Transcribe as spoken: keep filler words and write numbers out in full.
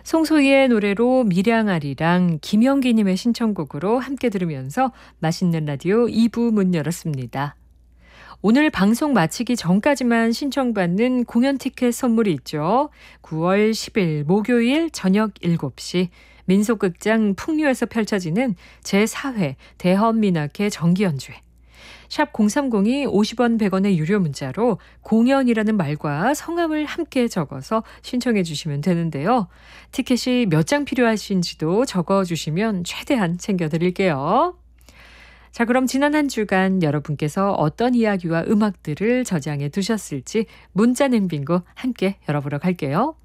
송소희의 노래로 밀양아리랑 김영기님의 신청곡으로 함께 들으면서 맛있는 라디오 이 부 문 열었습니다. 오늘 방송 마치기 전까지만 신청받는 공연 티켓 선물이 있죠. 구월 십일 목요일 저녁 일곱 시 민속극장 풍류에서 펼쳐지는 제사 회 대헌민학회 정기연주회. 샵 공삼공이 오십 원 백 원의 유료 문자로 공연이라는 말과 성함을 함께 적어서 신청해 주시면 되는데요. 티켓이 몇 장 필요하신지도 적어주시면 최대한 챙겨드릴게요. 자, 그럼 지난 한 주간 여러분께서 어떤 이야기와 음악들을 저장해 두셨을지 문자 냄빙고 함께 열어보러 갈게요.